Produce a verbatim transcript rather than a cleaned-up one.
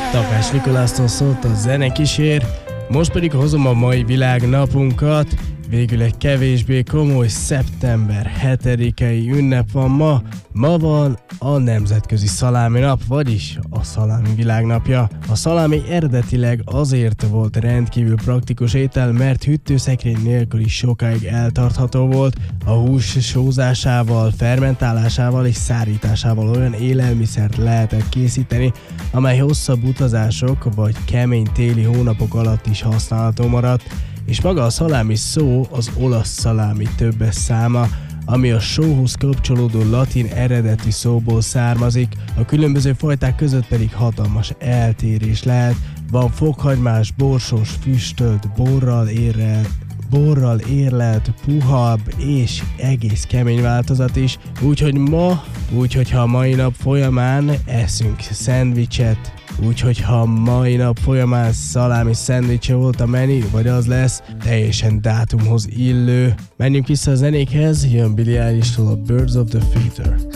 Takács Nikolásztól szólt a zenekísér, most pedig hozom a mai világnapunkat. Végül egy kevésbé komoly szeptember hetedikei ünnep van ma. Ma van a Nemzetközi Szalámi Nap, vagyis a Szalámi Világnapja. A szalámi eredetileg azért volt rendkívül praktikus étel, mert hűtőszekrény nélkül is sokáig eltartható volt. A hús sózásával, fermentálásával és szárításával olyan élelmiszert lehetett készíteni, amely hosszabb utazások vagy kemény téli hónapok alatt is használható maradt. És maga a szalámi szó az olasz szalámi többes száma, ami a sóhoz kapcsolódó latin eredeti szóból származik, a különböző fajták között pedig hatalmas eltérés lehet. Van fokhagymás, borsos, füstölt, borral érrel, borral érlelt, puhabb és egész kemény változat is. Úgyhogy ma, úgyhogy ha a mai nap folyamán eszünk szendvicset, úgyhogy ha mai nap folyamán szalámi szendvicse volt a menü, vagy az lesz, teljesen dátumhoz illő. Menjünk vissza a zenékhez, jön Billie Eilishől a Birds of the Feather.